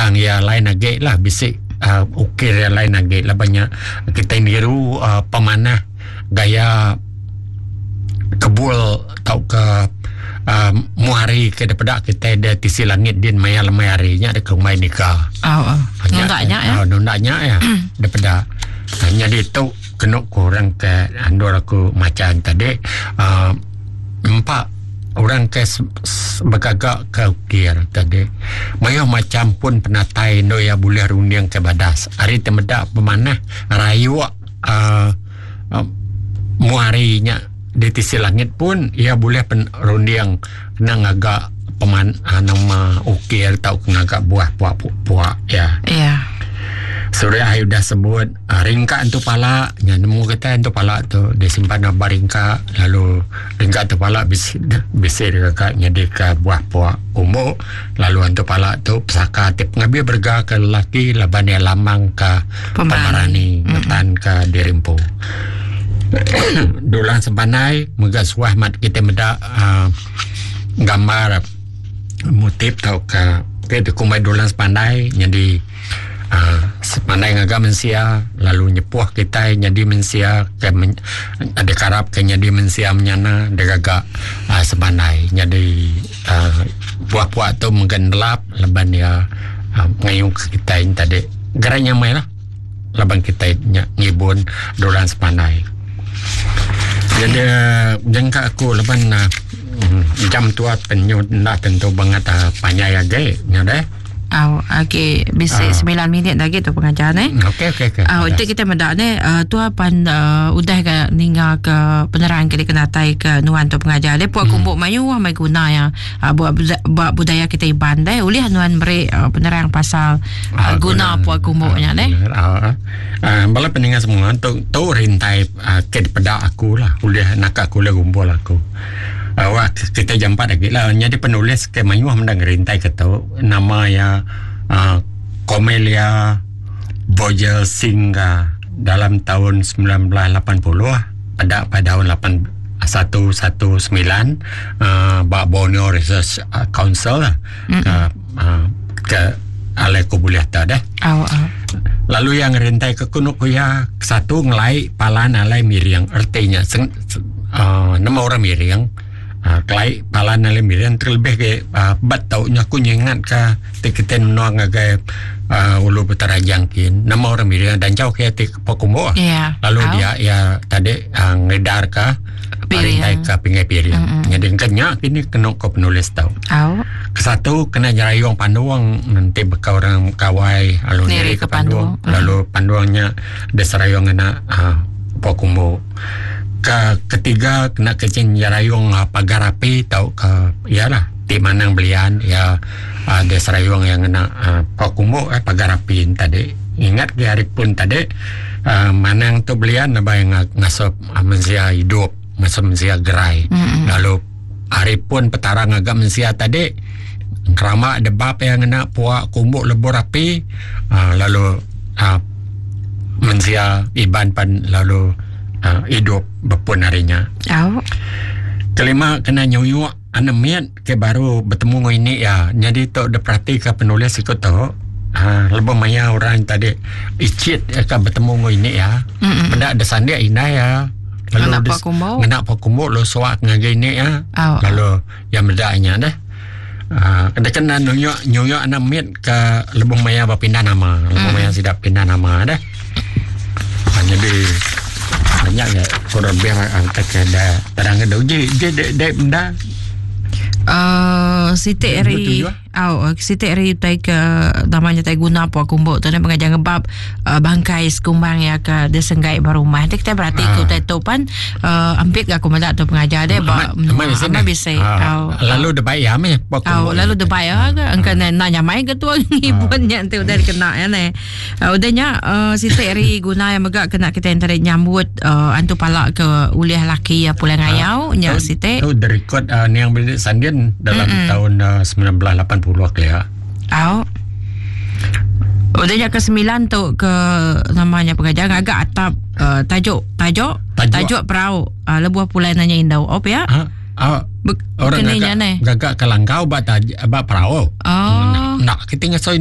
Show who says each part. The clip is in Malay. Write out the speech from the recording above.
Speaker 1: Ang ya lain lagi lah bisik ukir yang lain lagi lah banyak kita niru pemanah gaya kebul tau ke muari ke daripada kita ada tisi langit din maya lemarinya ada kemai nikah. Nundaknya ya daripada hanya itu kena kurang ke andor aku macam tadi empat orang ke bergagak ke ukir tadi maya macam pun penatai no ya boleh rundiang ke badas hari temedak pemanah rayu muarinya di tisi langit pun ia boleh rundiang kena ngagak nama ukir tau kena ngagak buah puak ya. Surya ayu dah sebut ringka untuk pala nemu kita untuk pala tu dia simpan apa ringka lalu ringka tu pala bisir kakaknya dia ke buah puak umur lalu untuk pala tu pesaka tip ngabi berga ke lelaki laban yang lamang ke pemarani ngetan ke dirimpu dulang sempanai megas wah mat kita meda gambar motif tau ke kita kumai dulang sempanai jadi sepandai ngagak mensia lalu nyepuh kita jadi mensia ada karap ke jadi mensia menyana ada gagak sepandai jadi buah-buah tu menggendelap leban ya ngayung kita ini tadi geranya mai lah leban kita ngibun dolan sepandai jadi jangka aku leban jam tua penyut nak tentu banget panjang aja nyade.
Speaker 2: Okay, bisik 9 minit lagi tu pengajar ni.
Speaker 1: Okay.
Speaker 2: Untuk kita mendak ni, tu apa udah ke ninggal ke penerang ke dikenatai ke nuan tu pengajar ni. Puak kumpuk mayu mai guna yang buat budaya kita iban deh. Ulih nuan beri penerang pasal guna puak kumpuknya ni.
Speaker 1: Bala peningan semua tu rintai ke pada aku lah. Ulih nak aku lah kumpul aku. Wah kita jam 4 lagi lah. Jadi penulis ke Mayuh mendang rintai kata nama ya Comelia Bojel Singha dalam tahun 1980 pada tahun 119 Bak Borneo Research Council ke alai kubuliata dah. Lalu yang rintai ke kunuk ya satu ngelai palan alai miriang artinya nama orang miriang kelai palan alai miriang terlebih ke bat taunya aku nyengat ke tiketen nuang ke ulu betara jangkin nama orang miriang dan jauh ke tik pokumbo lalu dia ya tadi ngedar ke rintai ke pingai piring jadi kenyak ini kena kau penulis tahu kesatu kena jarayong panduang nanti bekau orang kawai lalu niri ke panduang lalu panduangnya desarayong anak pokumbo ketiga kena kecing jarayong pagar api tau ke iyalah di manang belian ya desarayong yang kena pokumbo pagar api tadi ingat ke hari pun tadi manang tu belian apa yang ngasop mensia hidup masa mensia gerai lalu hari pun petarang agak mensia tadi kerama ada bab yang nak puak kumbuk lebur api lalu mensia iban pan lalu hidup berpun harinya. Kelima kena nyuyuk anemian ke baru bertemu ini ya jadi tu ada perhati ke penulis ikut tu lebih maya orang tadi icit ke bertemu ini ya benda ada sandia indah ya lalu nak pakumbo lo soak ngagai ini ya lalu yang bedanya dah kena nyuyuk anemian ke lebih maya berpindah nama lebih maya siap pindah nama dah jadi banyak ya kurang biar angkat ada terang ada je benda
Speaker 2: Siti Eri Siti Eri tai ke namanya tai guna apa kumbuk tu nak pengajar ngebab bangkai sekumbang ya ke desenggai barumah kita berarti ku tai topan ampit ke aku madak tu pengajar dia ama bisa
Speaker 1: lalu debai ya me
Speaker 2: lalu debai ya ke angka nanya mai ketua ngibunnya tu udah kena ya ne udahnya Siti Eri guna yang megak kena kita yang nyambut antu palak ke uliah laki ya pulang ngayau nya Siti
Speaker 1: tu direkod ni yang beli sandian dalam tahun 1980 ke ya. Udahnya ke 9 tu ke namanya pengajar agak atap tajuk perahu lebuh pulai nanya indau op ya. Orang gagak kelangkau bat perahu. Nak kita ngasoi